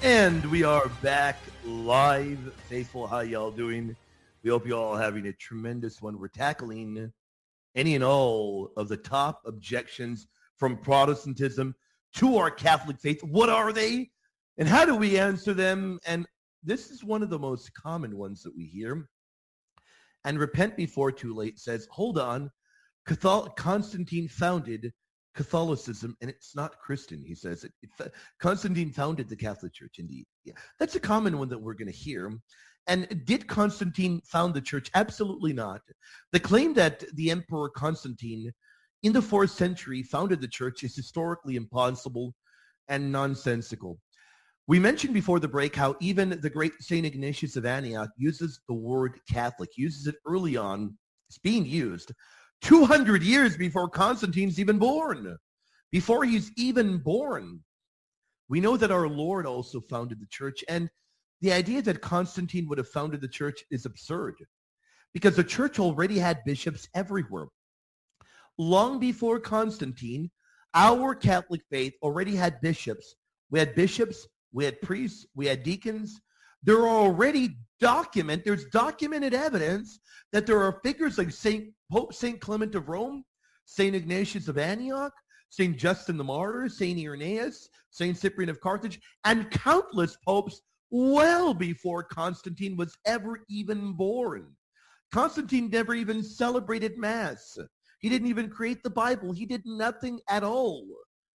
And we are back live. Faithful, how y'all doing? We hope you all having a tremendous one. We're tackling any and all of the top objections from Protestantism to our Catholic faith. What are they? And how do we answer them? And this is one of the most common ones that we hear. And Repent Before Too Late says, hold on, Constantine founded Catholicism, and it's not Christian, he says. Constantine founded the Catholic Church, indeed. Yeah. That's a common one that we're going to hear. And did Constantine found the church? Absolutely not. The claim that the Emperor Constantine in the 4th century founded the church is historically impossible and nonsensical. We mentioned before the break how even the great St. Ignatius of Antioch uses the word Catholic, uses it early on. It's being used 200 years before Constantine's even born. Before he's even born. We know that our Lord also founded the church, and the idea that Constantine would have founded the church is absurd because the church already had bishops everywhere. Long before Constantine, our Catholic faith already had bishops. We had bishops, we had priests, we had deacons. There are already there's documented evidence that there are figures like Pope St. Clement of Rome, St. Ignatius of Antioch, St. Justin the Martyr, St. Irenaeus, St. Cyprian of Carthage, and countless popes well before Constantine was ever even born. Constantine never even celebrated Mass. He didn't even create the Bible. He did nothing at all.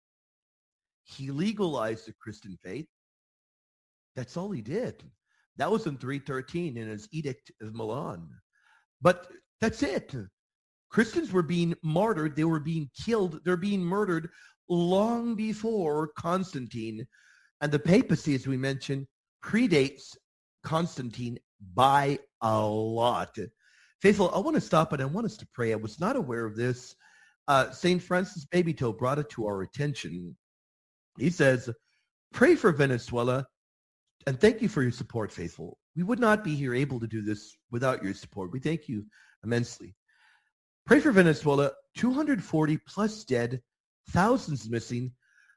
He legalized the Christian faith. That's all he did. That was in 313 in his Edict of Milan. But that's it. Christians were being martyred. They were being killed. They're being murdered long before Constantine. And the papacy, as we mentioned, predates Constantine by a lot. Faithful, I want to stop and I want us to pray. I was not aware of this. St. Francis Babytoe brought it to our attention. He says, pray for Venezuela and thank you for your support, faithful. We would not be here able to do this without your support. We thank you immensely. Pray for Venezuela, 240 plus dead, thousands missing.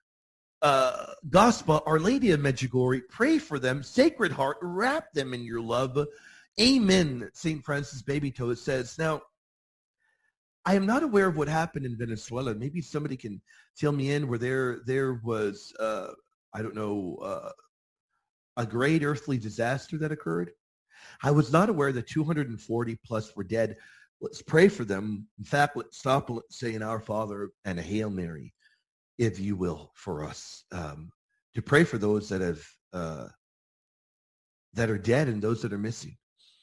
Gospel, Our Lady of Medjugorje, pray for them. Sacred Heart, wrap them in your love. Amen, St. Francis Babytoe says. Now, I am not aware of what happened in Venezuela. Maybe somebody can fill me in where there was, a great earthly disaster that occurred. I was not aware that 240 plus were dead. Let's pray for them. In fact, let's stop saying Our Father and a Hail Mary, if you will, for us, to pray for those that are dead and those that are missing.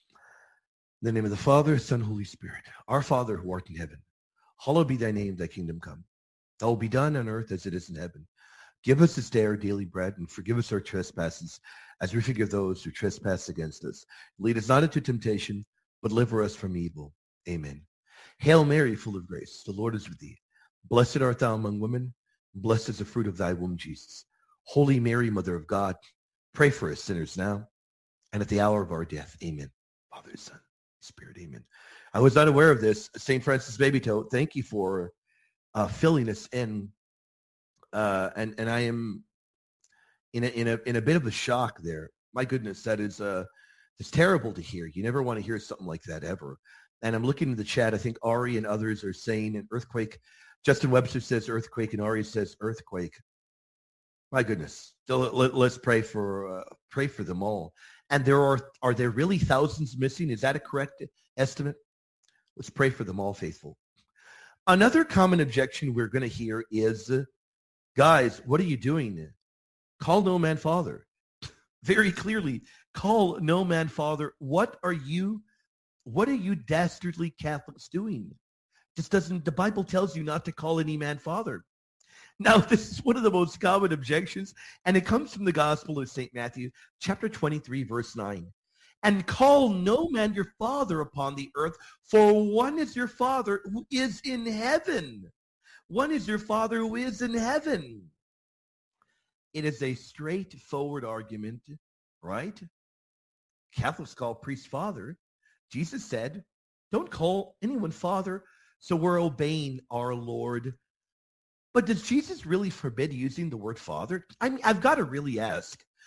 In the name of the Father, Son, Holy Spirit. Our Father who art in heaven, hallowed be thy name, thy kingdom come. Thy will be done on earth as it is in heaven. Give us this day our daily bread, and forgive us our trespasses, as we forgive those who trespass against us. Lead us not into temptation, but deliver us from evil. Amen. Hail Mary, full of grace, the Lord is with thee. Blessed art thou among women, and blessed is the fruit of thy womb, Jesus. Holy Mary, Mother of God, pray for us sinners now, and at the hour of our death. Amen. Father, Son, Spirit, amen. I was not aware of this. St. Francis Babytoe, thank you for filling us in. And I am in a bit of a shock there. My goodness, that is it's terrible to hear. You never want to hear something like that ever. And I'm looking at the chat. I think Ari and others are saying an earthquake. Justin Webster says earthquake, and Ari says earthquake. My goodness. So let's pray for them all. And are there really thousands missing? Is that a correct estimate? Let's pray for them all, faithful. Another common objection we're going to hear is, guys, what are you doing? Call no man father. Very clearly, call no man father. What are you dastardly Catholics doing? The Bible tells you not to call any man father. Now, this is one of the most common objections, and it comes from the Gospel of St. Matthew, chapter 23, verse 9. And call no man your father upon the earth, for one is your Father who is in heaven. One is your Father who is in heaven. It is a straightforward argument, right? Catholics call priest father. Jesus said, don't call anyone father, so we're obeying our Lord. But does Jesus really forbid using the word father? I mean, I've got to really ask,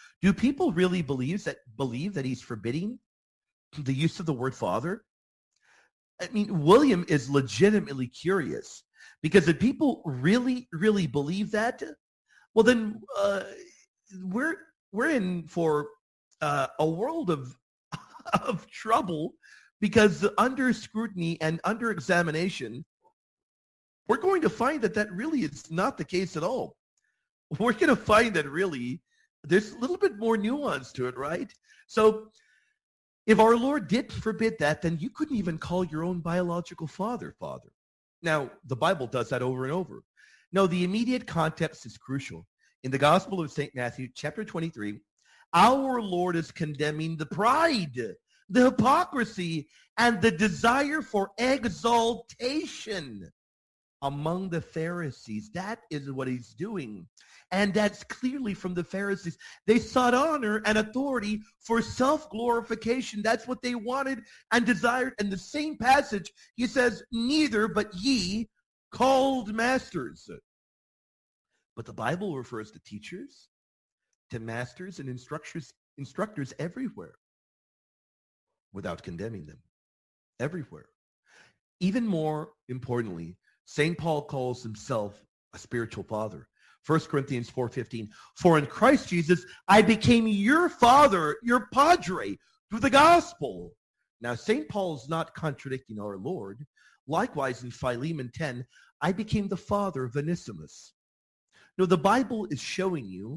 Do people really believe that he's forbidding the use of the word Father? I mean, William is legitimately curious because if people really, really believe that, well, then we're in for a world of of trouble because under scrutiny and under examination, we're going to find that really is not the case at all. We're going to find that really there's a little bit more nuance to it, right? So if our Lord did forbid that, then you couldn't even call your own biological father, Father. Now, the Bible does that over and over. No, the immediate context is crucial. In the Gospel of St. Matthew, chapter 23, our Lord is condemning the pride, the hypocrisy, and the desire for exaltation among the Pharisees. That is what he's doing. And that's clearly from the Pharisees. They sought honor and authority for self-glorification. That's what they wanted and desired. And the same passage, he says, neither but ye called masters. But the Bible refers to teachers, to masters and instructors everywhere without condemning them. Everywhere. Even more importantly, St. Paul calls himself a spiritual father. 1 Corinthians 4:15, for in Christ Jesus, I became your father, your padre, through the gospel. Now, St. Paul is not contradicting our Lord. Likewise, in Philemon 10, I became the father of Onesimus. No, the Bible is showing you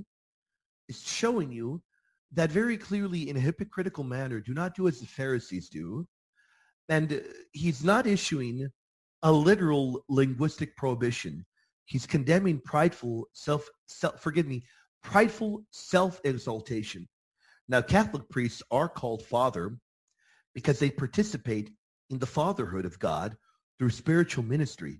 that very clearly in a hypocritical manner. Do not do as the Pharisees do. And he's not issuing a literal linguistic prohibition. He's condemning prideful self-exaltation. Now, Catholic priests are called father because they participate in the fatherhood of God through spiritual ministry,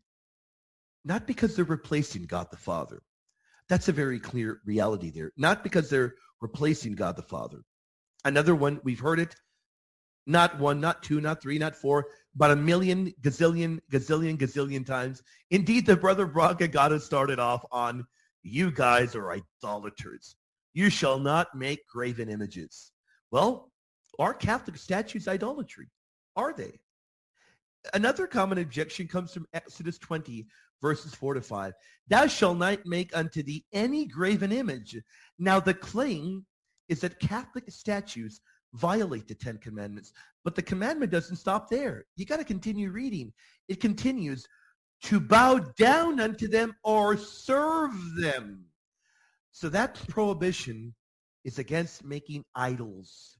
not because they're replacing God the Father. That's a very clear reality there. Not because they're replacing God the Father. Another one, we've heard it, not one, not two, not three, not four, but a million, gazillion times. Indeed, the Brother Braga got us started off on, you guys are idolaters. You shall not make graven images. Well, are Catholic statues idolatry? Are they? Another common objection comes from Exodus 20, verses 4-5. Thou shalt not make unto thee any graven image. Now, the claim is that Catholic statues violate the Ten Commandments. But the commandment doesn't stop there. You got to continue reading. It continues to bow down unto them or serve them. So that prohibition is against making idols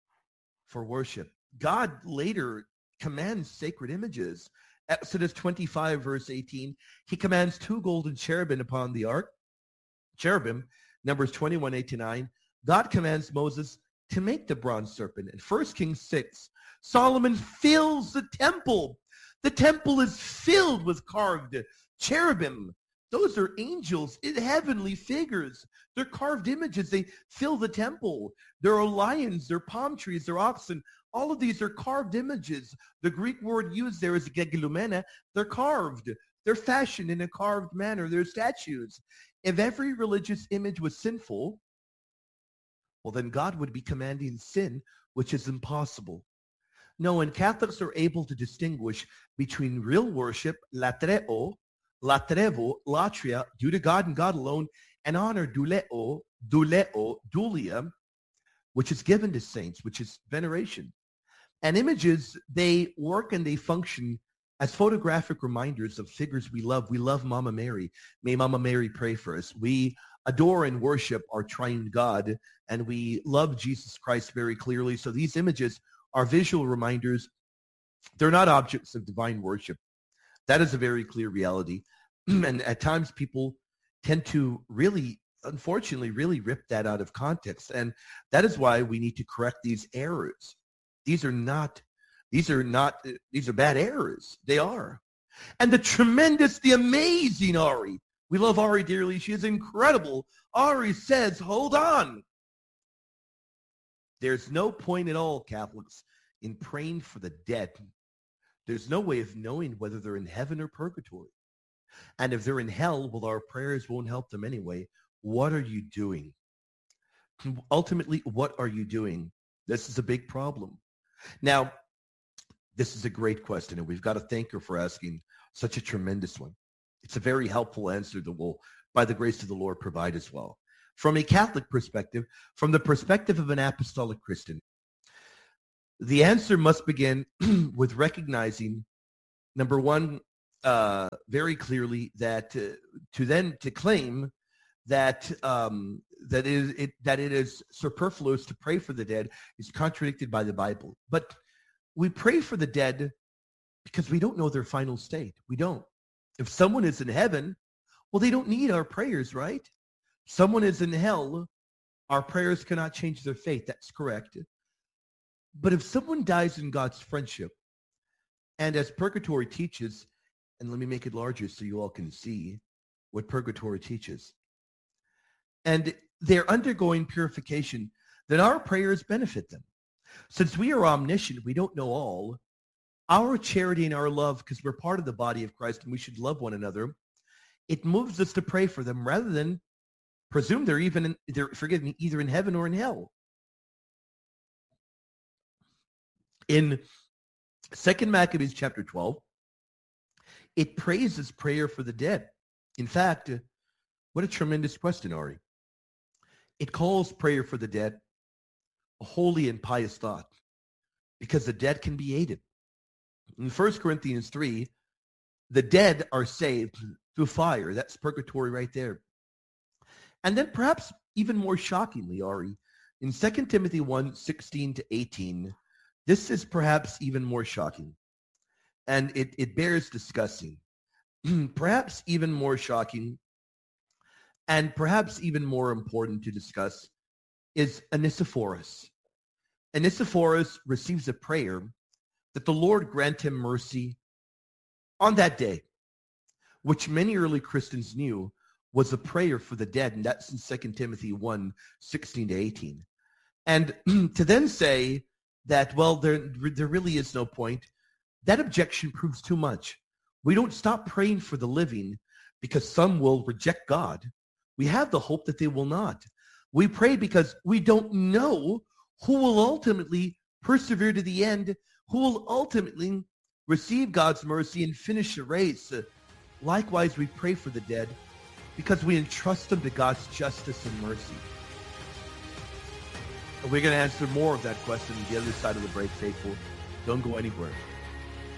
for worship. God later commands sacred images. Exodus 25, verse 18, he commands 2 golden cherubim upon the ark. Cherubim, Numbers 21, 8-9. God commands Moses to make the bronze serpent. In 1 Kings 6, Solomon fills the temple. The temple is filled with carved cherubim. Those are angels, heavenly figures. They're carved images. They fill the temple. There are lions, there are palm trees, there are oxen. All of these are carved images. The Greek word used there is gegilumena. They're carved. They're fashioned in a carved manner. They're statues. If every religious image was sinful, well, then God would be commanding sin, which is impossible. No, and Catholics are able to distinguish between real worship, latreo, latrevo, latria, due to God and God alone, and honor, duleo, dulia, which is given to saints, which is veneration. And images, they work and they function as photographic reminders of figures we love. We love Mama Mary. May Mama Mary pray for us. We adore and worship our triune God, and we love Jesus Christ very clearly. So these images are visual reminders. They're not objects of divine worship. That is a very clear reality. And at times people tend to really, unfortunately, really rip that out of context. And that is why we need to correct these errors. These are bad errors. They are. And the amazing Ari. We love Ari dearly. She is incredible. Ari says, hold on. There's no point at all, Catholics, in praying for the dead. There's no way of knowing whether they're in heaven or purgatory. And if they're in hell, well, our prayers won't help them anyway. What are you doing? ultimately, what are you doing? This is a big problem. Now, this is a great question, and we've got to thank her for asking such a tremendous one. It's a very helpful answer that will, by the grace of the Lord, provide as well. From a Catholic perspective, from the perspective of an apostolic Christian, the answer must begin with recognizing, number one, very clearly that to claim that that it is superfluous to pray for the dead is contradicted by the Bible. But we pray for the dead because we don't know their final state. We don't. If someone is in heaven, well, they don't need our prayers, right? Someone is in hell, our prayers cannot change their fate. That's correct. But if someone dies in God's friendship, and as purgatory teaches, and let me make it larger so you all can see what purgatory teaches, and they're undergoing purification, then our prayers benefit them. Since we are omniscient, we don't know all, our charity and our love, because we're part of the body of Christ and we should love one another, it moves us to pray for them rather than presume they're either in heaven or in hell. In 2 Maccabees chapter 12, it praises prayer for the dead. In fact, what a tremendous question, Ari. It calls prayer for the dead a holy and pious thought because the dead can be aided. In 1 Corinthians 3, the dead are saved through fire. That's purgatory right there. And then perhaps even more shockingly, Ari, in 2 Timothy 1, 16 to 18, this is perhaps even more shocking. And it bears discussing. Perhaps even more shocking and perhaps even more important to discuss is Onesiphorus. Onesiphorus receives a prayer that the Lord grant him mercy on that day, which many early Christians knew was a prayer for the dead, and that's in 2 Timothy 1, 16 to 18. And to then say that, well, there really is no point, that objection proves too much. We don't stop praying for the living because some will reject God. We have the hope that they will not. We pray because we don't know who will ultimately persevere to the end, who will ultimately receive God's mercy and finish the race. Likewise, we pray for the dead because we entrust them to God's justice and mercy. And we're going to answer more of that question on the other side of the break, faithful. Don't go anywhere.